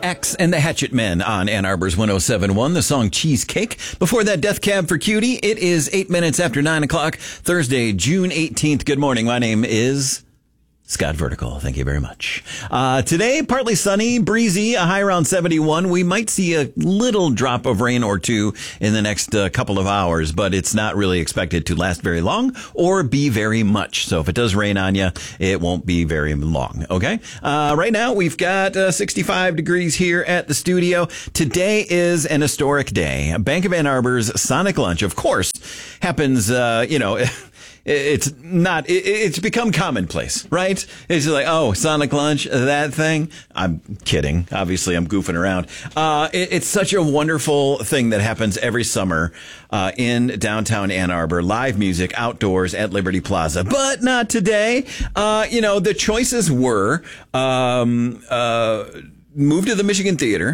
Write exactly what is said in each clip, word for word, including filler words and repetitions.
X and the Hatchet Men on Ann Arbor's one oh seven point one, the song Cheesecake. Before that, Death Cab for Cutie. It is eight minutes after nine o'clock, Thursday, June eighteenth. Good morning. My name is Scott Vertical. Thank you very much. Uh, today, partly sunny, breezy, a high around seventy-one. We might see a little drop of rain or two in the next uh, couple of hours, but it's not really expected to last very long or be very much. So if it does rain on you, it won't be very long. Okay. Uh, right now, we've got uh, sixty-five degrees here at the studio. Today is an historic day. Bank of Ann Arbor's Sonic Lunch, of course, happens, uh, you know, it's not, it's become commonplace, right? It's like, oh, Sonic Lunch, that thing. I'm kidding. Obviously, I'm goofing around. Uh, it, it's such a wonderful thing that happens every summer, uh, in downtown Ann Arbor. Live music outdoors at Liberty Plaza, but not today. Uh, you know, the choices were, um, uh, move to the Michigan Theater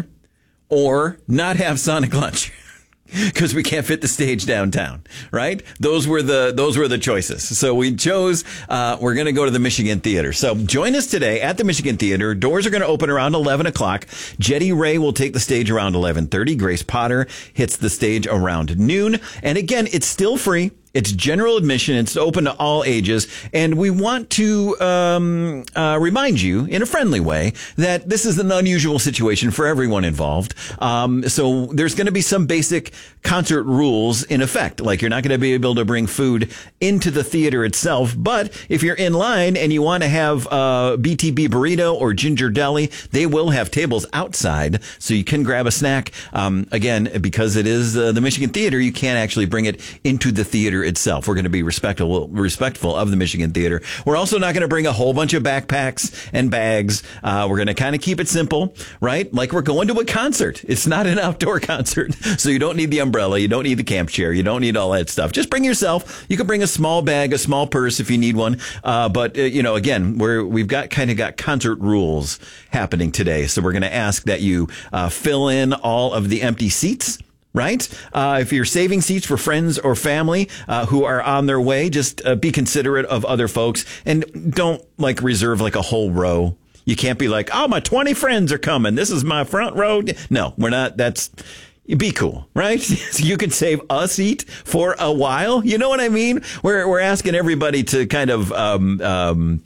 or not have Sonic Lunch. Because we can't fit the stage downtown, right? Those were the those were the choices. So we chose, uh, we're going to go to the Michigan Theater. So join us today at the Michigan Theater. Doors are going to open around eleven o'clock. Jetty Ray will take the stage around eleven thirty. Grace Potter hits the stage around noon. And again, it's still free. It's general admission. It's open to all ages. And we want to um, uh, remind you in a friendly way that this is an unusual situation for everyone involved. Um, so there's going to be some basic concert rules in effect. Like you're not going to be able to bring food into the theater itself. But if you're in line and you want to have a B T B burrito or ginger deli, they will have tables outside so you can grab a snack. Um, again, because it is uh, the Michigan Theater, you can't actually bring it into the theater itself. We're going to be respectful, respectful of the Michigan Theater. We're also not going to bring a whole bunch of backpacks and bags. Uh, we're going to kind of keep it simple, right? Like we're going to a concert. It's not an outdoor concert. So you don't need the umbrella. You don't need the camp chair. You don't need all that stuff. Just bring yourself. You can bring a small bag, a small purse if you need one. Uh, but, uh, you know, again, we're, we've got kind of got concert rules happening today. So we're going to ask that you uh, fill in all of the empty seats. Right? Uh, if you're saving seats for friends or family uh, who are on their way, just uh, be considerate of other folks and don't like reserve like a whole row. You can't be like, oh, my twenty friends are coming. This is my front row. No, we're not. That's be cool, right? So you can save a seat for a while. You know what I mean? We're we're asking everybody to kind of um, um,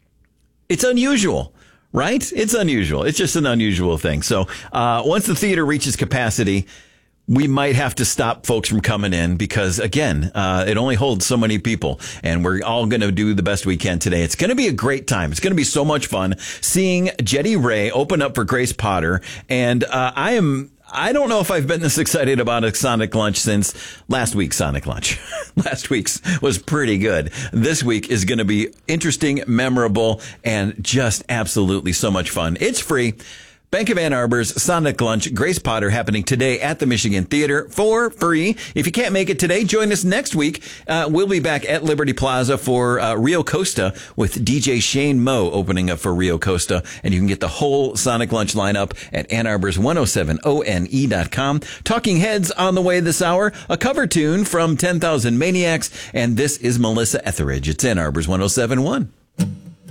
it's unusual. Right? It's unusual. It's just an unusual thing. So uh, once the theater reaches capacity, we might have to stop folks from coming in because, again, uh, it only holds so many people, and we're all going to do the best we can today. It's going to be a great time. It's going to be so much fun seeing Jetty Ray open up for Grace Potter, and uh, I am... I don't know if I've been this excited about a Sonic Lunch since last week's Sonic Lunch. Last week's was pretty good. This week is going to be interesting, memorable, and just absolutely so much fun. It's free. Bank of Ann Arbor's Sonic Lunch, Grace Potter, happening today at the Michigan Theater for free. If you can't make it today, join us next week. Uh, we'll be back at Liberty Plaza for uh, Rio Costa with D J Shane Moe opening up for Rio Costa. And you can get the whole Sonic Lunch lineup at Ann Arbor's one oh seven O N E dot com. Talking Heads on the way this hour, a cover tune from ten thousand Maniacs. And this is Melissa Etheridge. It's Ann Arbor's one oh seven point one.